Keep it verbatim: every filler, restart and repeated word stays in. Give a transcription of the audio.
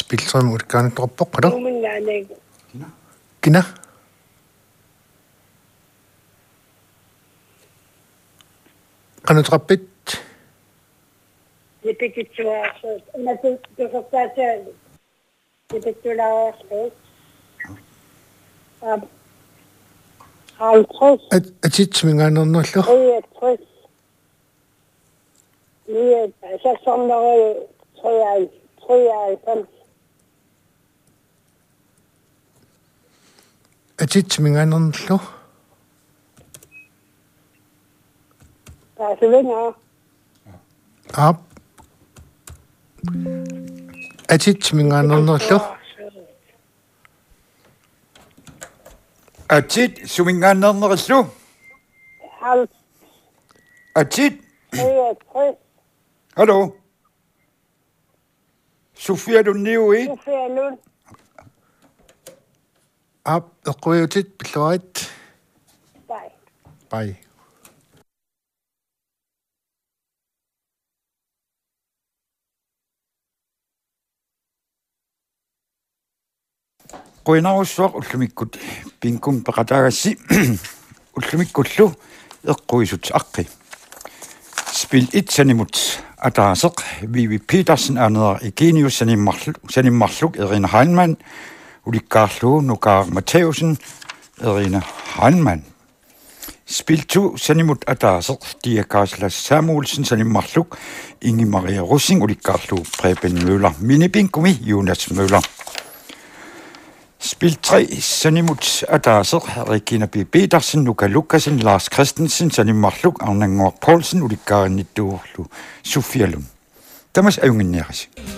Spiltrem udgørende dropbok, hvad Nu men jeg ikke. Kina? Kan du droppe et? Det betyder så, men det det forstår jeg. Det betyder også. Um, halvtreds. At at sit svinger noget så. treogtres. Lige, så som noget treoghalvfems. At sit svinger noget så. Der er så vinder. Op. At sit svinger noget så. Atit, suminganan rasu. Halv Atit, treogtres. hallo. Sofia, du neo et. Nu får jeg nul. Op. Og gå ud til besløjt. Nej. Bye. Qoinarusuaq ullumikkut pinkum peqataagassi ullumikkullu eqquisut aqqi spil et sanimut ataaseq Vivi Petersen anedar Egenius sanimmarlu sanimmarluk Irina Heilmann ulikkaarlu Nukaar Matheusen Irina Heilmann spil to sanimut ataaseq Dia Karslas Samuelsen sanimmarluk Ingi Maria Russing ulikkaarlu Preben Møller minipinkumi Jonas Møller. Spil tre, Sanimut Adasser, Regina B. Petersen, Luka Lukasen, Lars Christensen, Sanimarluk, Arne Ngor Poulsen, Ulikaar Nidurlu, Sofia Lund. Damas er ungen næres.